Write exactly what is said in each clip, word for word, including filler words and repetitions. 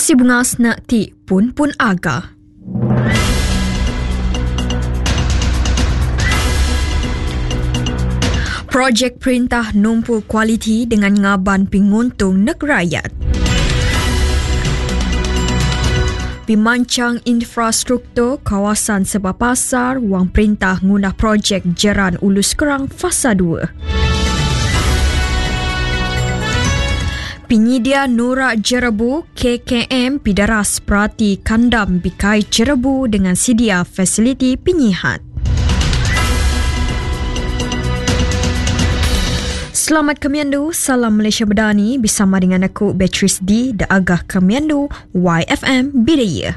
Si bunga snak ti pun pun aga. Projek perintah numpul kualiti dengan ngaban penguntung negara rakyat. Pimancang infrastruktur kawasan Sebah Pasar, wang perintah ngundah projek Jeran Ulus Kerang Fasa dua. Penyedia Norak Jerebu K K M Pidaras Perati Kandam Bikai Jerebu dengan sedia fasiliti penyihat. Selamat Kamiandu, salam Malaysia Berdani bersama dengan aku Beatrice D, The Agah Kamiandu, Y F M Bidaya.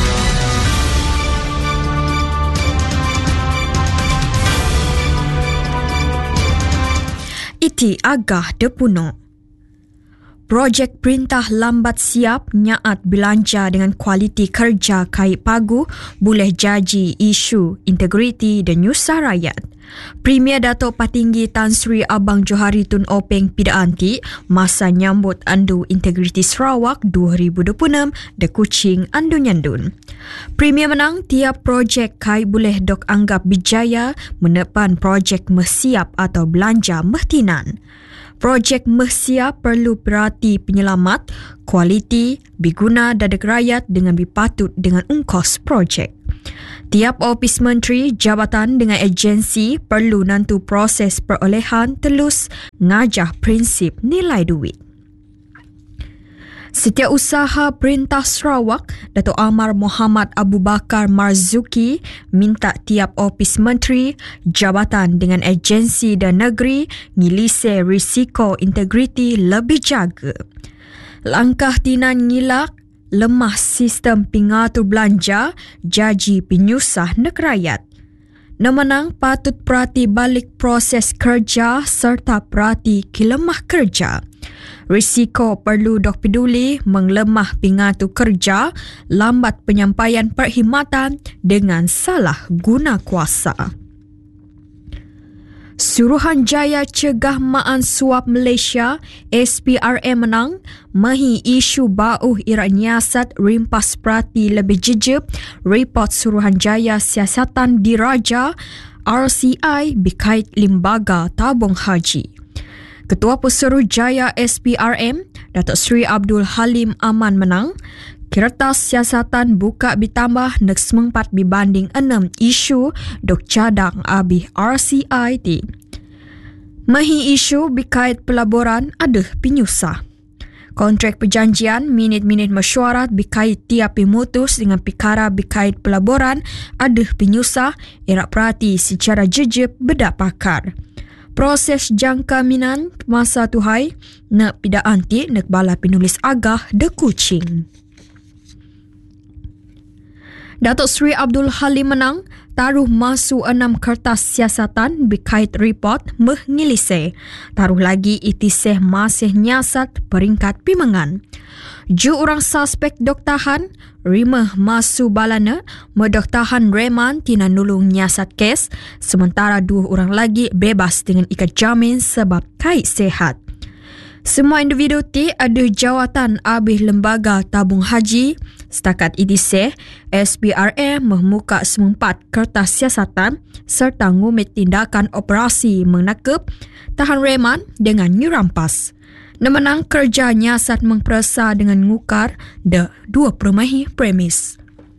Iti Agah Depuno. Projek perintah lambat siap nyaat belanja dengan kualiti kerja kait pagu boleh jaji isu integriti dan nyusah rakyat. Premier Datuk Patinggi Tan Sri Abang Johari Tun Openg Pidaanti masa nyambut Andu Integriti Sarawak dua ribu dua puluh enam de Kuching Andu Nyandun. Premier menang tiap projek kait boleh dok anggap bijaya menepan projek mesiap atau belanja mehtinan. Projek mesiap perlu perhati penyelamat, kualiti, biguna dadak rakyat dengan bipatut dengan ungkos projek. Tiap opis menteri, jabatan dengan agensi perlu nantu proses perolehan telus ngajah prinsip nilai duit. Setiausaha Perintah Sarawak, Datuk Amar Muhammad Abu Bakar Marzuki minta tiap opis menteri, jabatan dengan agensi dan negeri ngilise risiko integriti lebih jaga. Langkah tinan ngilak lemah sistem pengatur belanja jaji penyusah negara rakyat. Nemenang patut perhati balik proses kerja serta perhati kilemah kerja. Risiko perlu dok peduli menglemah pengatur kerja, lambat penyampaian perkhidmatan dengan salah guna kuasa. Suruhanjaya Cegah Maan Suap Malaysia S P R M menang mahi isu bauh irak nyiasat rimpas perhati lebih jejeb report Suruhanjaya Siasatan Diraja R C I berkait lembaga tabung haji. Ketua Pesuruhjaya S P R M Datuk Seri Abdul Halim Aman menang kertas siasatan buka ditambah nek semempat dibanding enam isu dok cadang abih R C I T. Mahi isu berkait pelaburan ada penyusah. Kontrak perjanjian minit-minit mesyuarat berkait tiap pemutus dengan perkara berkait pelaburan ada penyusah erak perhati secara jejeb bedak pakar. Proses jangkaminan masa tuhai nak pidak anti nak bala penulis agah de Kuching. Datuk Seri Abdul Halim menang taruh masuk enam kertas siasatan berkait report menghilise. Taruh lagi itiseh masih nyasat peringkat pimengan. Ju orang suspek dok tahan, rimah masuk balana, medok tahan reman tina nulung nyasat kes, sementara dua orang lagi bebas dengan ikat jamin sebab kait sehat. Semua individu ti ada jawatan abih lembaga tabung haji. Setakat itiseh, S P R M memuka semempat kertas siasatan serta ngumit tindakan operasi menakep, tahan reman dengan nyurampas. Nemenang kerja nyiasat mengperasa dengan ngukar de dua permahi premis.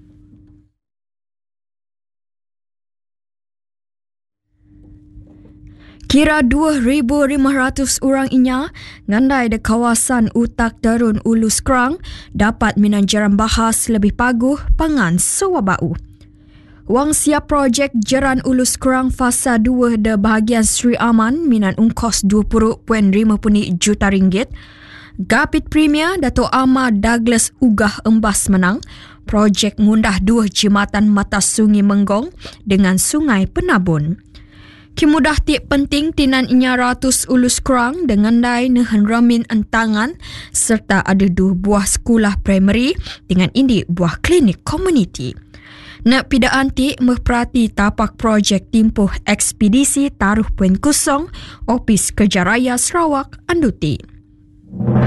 Kira dua ribu lima ratus orang inya ngandai de kawasan utak terun Ulus Kerang dapat minanjaran bahas lebih paguh pangan sewabau. Wang siap projek Jeran Ulus Kerang Fasa dua de bahagian Sri Aman minan ungkos dua puluh perpuluhan lima juta ringgit. Gapit Premier Datuk Ahmad Douglas Ugah Embas menang projek ngundah dua jembatan mata sungai Menggong dengan sungai Penabun. Kimudah tip penting tinan inya ratus Ulus Kerang dengan dai nehen ramin entangan serta ada dua buah sekolah primary dengan indik buah klinik komuniti. Nak pidaan ti memperhati tapak projek timpuh ekspedisi taruh poin kosong Opis Kerja Raya Sarawak Anduti.